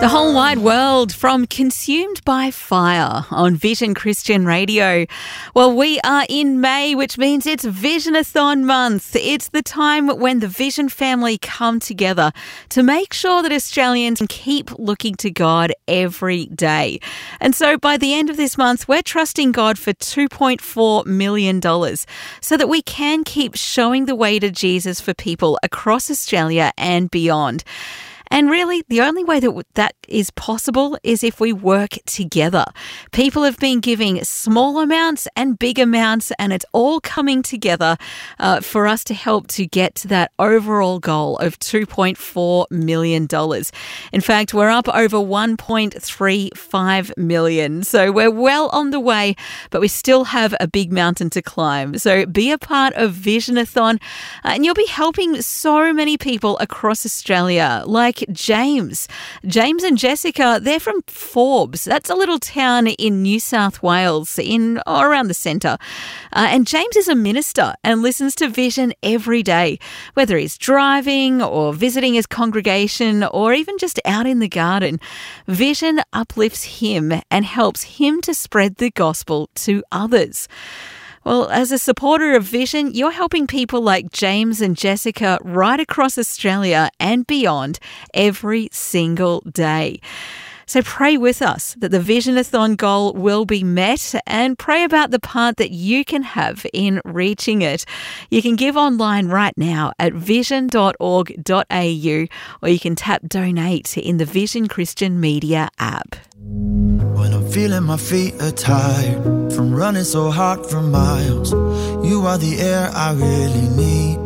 The whole wide world from Consumed by Fire on Vision Christian Radio. Well, we are in May, which means it's Visionathon month. It's the time when the Vision family come together to make sure that Australians keep looking to God every day. And so by the end of this month, we're trusting God for $2.4 million so that we can keep showing the way to Jesus for people across Australia and beyond. And really, the only way that is possible is if we work together. People have been giving small amounts and big amounts, and it's all coming together for us to help to get to that overall goal of $2.4 million. In fact, we're up over $1.35 million. So we're well on the way, but we still have a big mountain to climb. So be a part of Visionathon, and you'll be helping so many people across Australia, like James and Jessica. They're from Forbes. That's a little town in New South Wales, around the centre. And James is a minister and listens to Vision every day, whether he's driving or visiting his congregation or even just out in the garden. Vision uplifts him and helps him to spread the gospel to others. Well, as a supporter of Vision, you're helping people like James and Jessica right across Australia and beyond every single day. So pray with us that the Visionathon goal will be met, and pray about the part that you can have in reaching it. You can give online right now at vision.org.au, or you can tap donate in the Vision Christian Media app. When I'm feeling my feet are tired from running so hard for miles, you are the air I really need.